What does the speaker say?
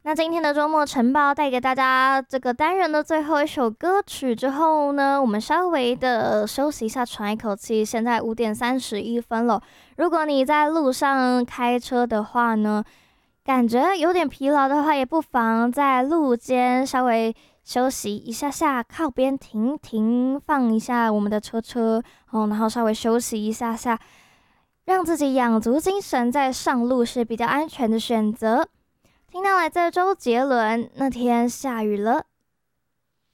那今天的周末晨报带给大家这个单元的最后一首歌曲之后呢，我们稍微的休息一下，喘一口气。现在5:31了，如果你在路上开车的话呢，感觉有点疲劳的话，也不妨在路肩稍微休息一下下，靠边停停，放一下我们的车然后稍微休息一下下，让自己养足精神再上路是比较安全的选择。听到来自周杰伦，那天下雨了，